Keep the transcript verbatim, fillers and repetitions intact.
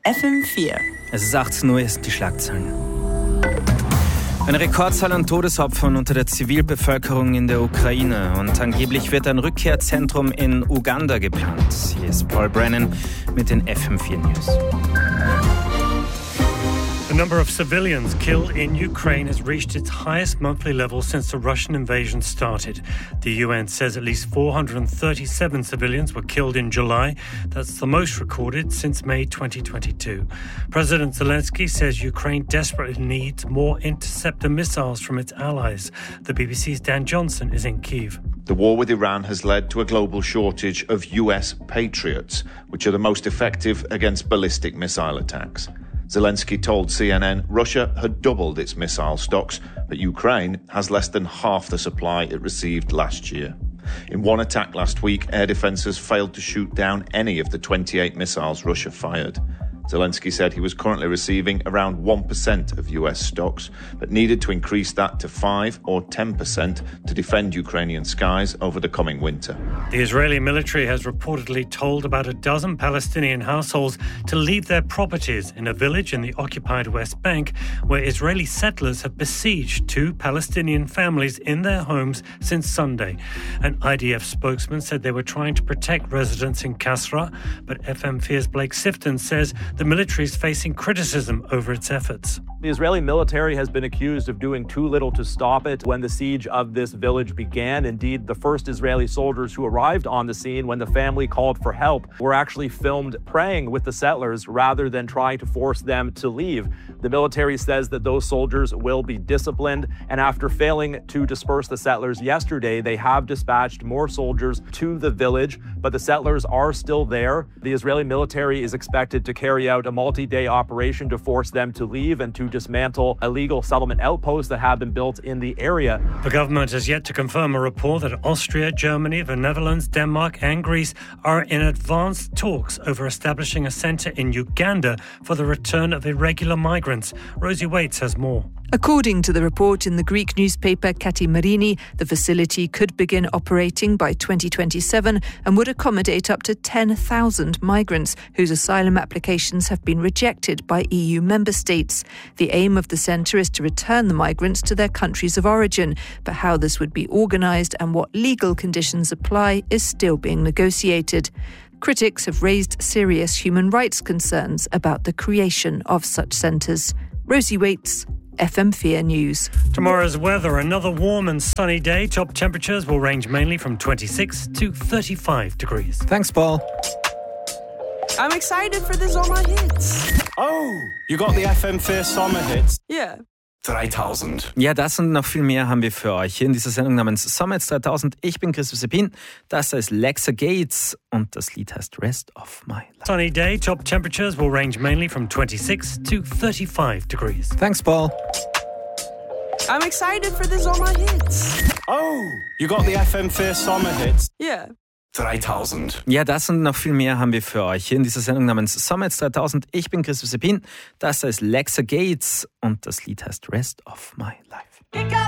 F M vier. Es ist achtzehn Uhr, ist die Schlagzeilen. Eine Rekordzahl an Todesopfern unter der Zivilbevölkerung in der Ukraine und angeblich wird ein Rückkehrzentrum in Uganda geplant. Hier ist Paul Brennan mit den F M vier News. The number of civilians killed in Ukraine has reached its highest monthly level since the Russian invasion started. The U N says at least four hundred thirty-seven civilians were killed in July. That's the most recorded since May twenty twenty-two. President Zelensky says Ukraine desperately needs more interceptor missiles from its allies. The B B C's Dan Johnson is in Kyiv. The war with Iran has led to a global shortage of U S Patriots, which are the most effective against ballistic missile attacks. Zelensky told C N N Russia had doubled its missile stocks, but Ukraine has less than half the supply it received last year. In one attack last week, air defences failed to shoot down any of the twenty-eight missiles Russia fired. Zelensky said he was currently receiving around one percent of U S stocks, but needed to increase that to five or ten percent to defend Ukrainian skies over the coming winter. The Israeli military has reportedly told about a dozen Palestinian households to leave their properties in a village in the occupied West Bank, where Israeli settlers have besieged two Palestinian families in their homes since Sunday. An I D F spokesman said they were trying to protect residents in Kasra, but F M four's Blake Sifton says the military is facing criticism over its efforts. The Israeli military has been accused of doing too little to stop it when the siege of this village began. Indeed, the first Israeli soldiers who arrived on the scene when the family called for help were actually filmed praying with the settlers rather than trying to force them to leave. The military says that those soldiers will be disciplined, and after failing to disperse the settlers yesterday, they have dispatched more soldiers to the village, but the settlers are still there. The Israeli military is expected to carry out a multi-day operation to force them to leave and to dismantle illegal settlement outposts that have been built in the area. The government has yet to confirm a report that Austria, Germany, the Netherlands, Denmark and Greece are in advanced talks over establishing a centre in Uganda for the return of irregular migrants. Rosie Waits has more. According to the report in the Greek newspaper Kati Marini, the facility could begin operating by twenty twenty-seven and would accommodate up to ten thousand migrants whose asylum applications have been rejected by E U member states. The aim of the centre is to return the migrants to their countries of origin, but how this would be organised and what legal conditions apply is still being negotiated. Critics have raised serious human rights concerns about the creation of such centres. Rosie Waits, F M four News. Tomorrow's weather, another warm and sunny day. Top temperatures will range mainly from twenty-six to thirty-five degrees. Thanks, Paul. I'm excited for the Sommer Hits. Oh, you got the F M four Sommer Hits? Yeah. dreitausend. Ja, das und noch viel mehr haben wir für euch hier in dieser Sendung namens Sommer dreitausend. Ich bin Christoph Seppin, das ist Lexa Gates und das Lied heißt Rest of My Life. Sunny day, top temperatures will range mainly from twenty-six to thirty-five degrees. Thanks, Paul. I'm excited for the Sommer Hits. Oh, you got the F M four Sommer Hits? Yeah. dreitausend. Ja, das und noch viel mehr haben wir für euch hier in dieser Sendung namens Sommer dreitausend. Ich bin Christoph Seppin, das ist Lexa Gates und das Lied heißt Rest of My Life.